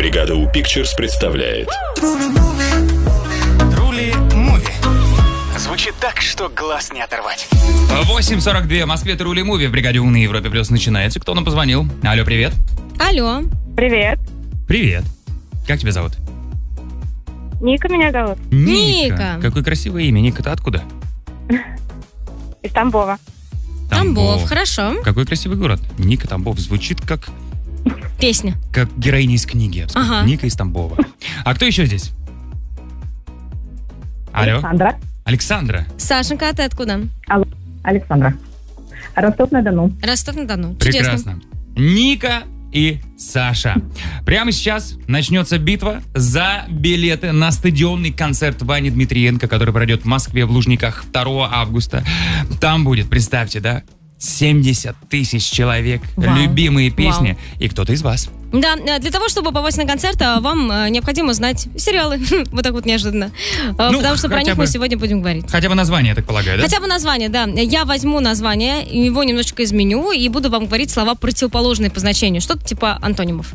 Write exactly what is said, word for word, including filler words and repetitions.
Бригада У Pictures представляет Трули Муви. Звучит так, что глаз не оторвать. восемь сорок два в Москве. Трули Муви в Бригаде У на Европе Плюс начинается. Кто нам позвонил? Алло, привет. Алло. Привет. Привет. Как тебя зовут? Ника меня зовут. Ника. Какое красивое имя. Ника, ты откуда? Из Тамбова. Тамбов, хорошо. Какой красивый город. Ника, Тамбов. Звучит как, Песня. как героиня из книги, я бы сказал. Ага. Ника из Тамбова. А кто еще здесь? Алло. Александра. Александра. Сашенька, а ты откуда? Алло. Александра. Ростов-на-Дону. Ростов-на-Дону. Прекрасно. Ника и Саша. Прямо сейчас начнется битва за билеты на стадионный концерт Вани Дмитриенко, который пройдет в Москве в Лужниках второго августа. Там будет, представьте, да, семьдесят тысяч человек, Вау. любимые песни, Вау. и кто-то из вас. Да, для того, чтобы попасть на концерт, вам необходимо знать сериалы. Вот так вот неожиданно. Ну, Потому что про хотя них бы- мы сегодня будем говорить. Хотя бы название, я так полагаю, да? Хотя бы название, да. Я возьму название, его немножечко изменю и буду вам говорить слова противоположные по значению. Что-то типа антонимов.